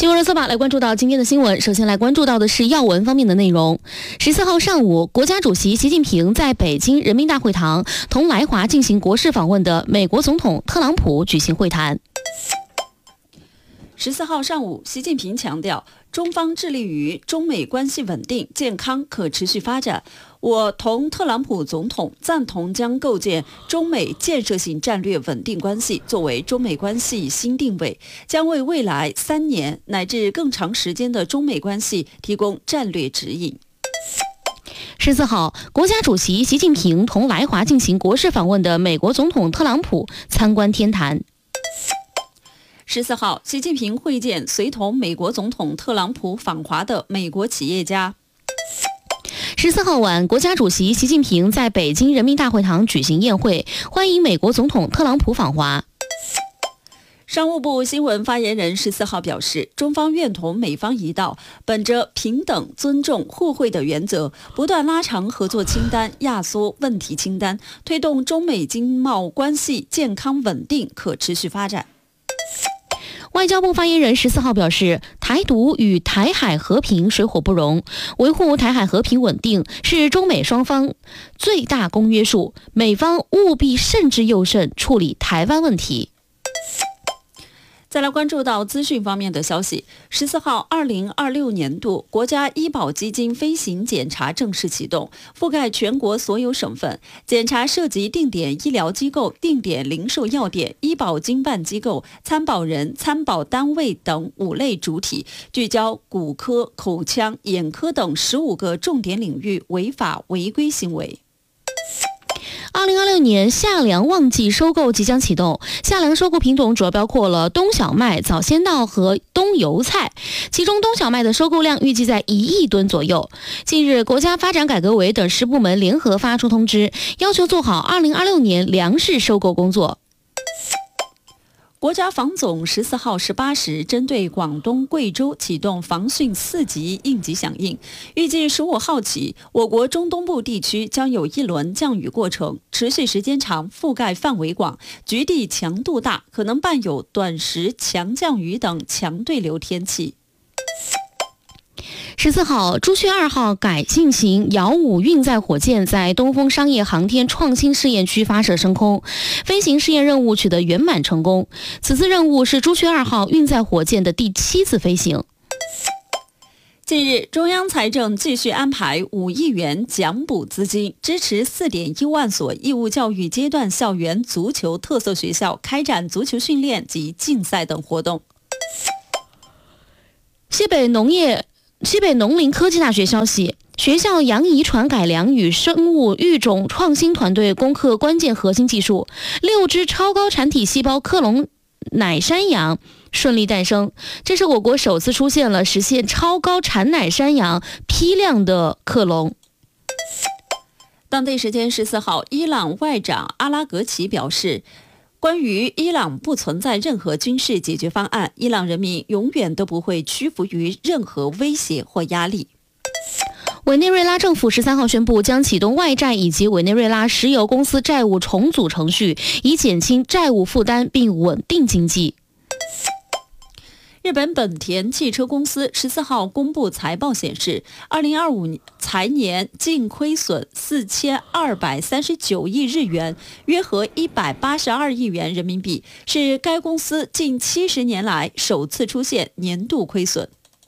新闻热搜榜来关注到今天的新闻，首先来关注到的是要闻方面的内容。14号上午，国家主席习近平在北京人民大会堂同来华进行国事访问的美国总统特朗普举行会谈。 14号上午，习近平强调，中方致力于中美关系稳定、健康、可持续发展。我同特朗普总统赞同将构建中美建设性战略稳定关系作为中美关系新定位，将为未来3年乃至更长时间的中美关系提供战略指引。 14号，国家主席习近平同来华进行国事访问的美国总统特朗普参观天坛。 14号，习近平会见随同美国总统特朗普访华的美国企业家。 14号晚，国家主席习近平在北京人民大会堂举行宴会，欢迎美国总统特朗普访华。 商务部新闻发言人14号表示，中方愿同美方一道，本着平等、尊重、互惠的原则，不断拉长合作清单，压缩问题清单，推动中美经贸关系健康稳定、可持续发展。 外交部发言人14号表示，台独与台海和平水火不容，维护台海和平稳定是中美双方最大公约数，美方务必慎之又慎处理台湾问题。 再来关注到资讯方面的消息。14号，2026年度国家医保基金飞行检查正式启动，覆盖全国所有省份。检查涉及定点医疗机构、定点零售药店、医保经办机构、参保人、参保单位等5类主体，聚焦骨科、口腔、眼科等15个重点领域违法违规行为。 2026年夏粮旺季收购即将启动，夏粮收购品种主要包括了冬小麦、早先稻和冬油菜，其中冬小麦的收购量预计在1亿吨左右。近日，国家发展改革委等10部门联合发出通知，要求做好2026年粮食收购工作。 国家防总14号18时针对广东、贵州启动防汛4级应急响应，预计15号起，我国中东部地区将有一轮降雨过程，持续时间长，覆盖范围广，局地强度大，可能伴有短时强降雨等强对流天气。 14号，朱雀2号改进型遥5运载火箭在东风商业航天创新试验区发射升空，飞行试验任务取得圆满成功。此次任务是朱雀2号运载火箭的第7次飞行。 近日，中央财政继续安排5亿元奖补资金，支持4.1万所义务教育阶段校园足球特色学校开展足球训练及竞赛等活动。 西北农林科技大学消息，学校羊遗传改良与生物育种创新团队攻克关键核心技术，6只超高产体细胞克隆奶山羊顺利诞生。这是我国首次出现了实现超高产奶山羊批量的克隆。 当地时间14号，伊朗外长阿拉格齐表示，关于伊朗不存在任何军事解决方案，伊朗人民永远都不会屈服于任何威胁或压力。 委内瑞拉政府13号宣布，将启动外债以及委内瑞拉石油公司债务重组程序，以减轻债务负担并稳定经济。 日本本田汽车公司14号公布财报显示，2025财年净亏损4239亿日元，约合182亿元人民币，是该公司近70年来首次出现年度亏损。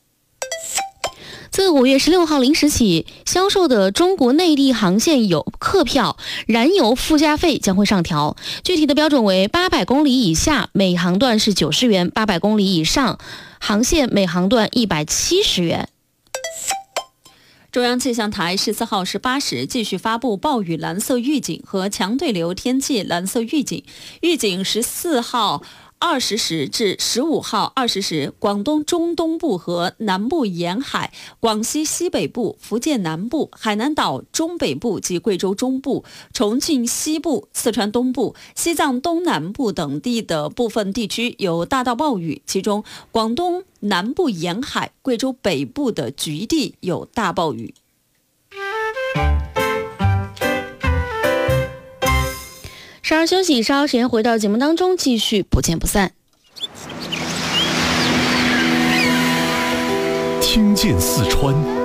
自5月16号零时起，销售的中国内地航线有客票燃油附加费将会上调，具体的标准为800公里以下每航段是90元，800公里以上航线每航段170元。 中央气象台14号18时继续发布暴雨蓝色预警和强对流天气蓝色预警，预警14号20时至15号20时，广东中东部和南部沿海、广西西北部、福建南部、海南岛中北部及贵州中部、重庆西部、四川东部、西藏东南部等地的部分地区有大到暴雨，其中广东南部沿海、贵州北部的局地有大暴雨。 稍事休息，稍后时间回到节目当中，继续不见不散。 听见四川。